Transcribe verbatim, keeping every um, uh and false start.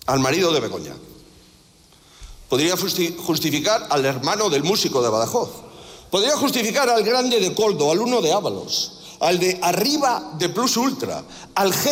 al marido de Begoña. Podría justificar al hermano del músico de Badajoz. Podría justificar al grande de Coldo, al uno de Ábalos, al de arriba de Plus Ultra, al jefe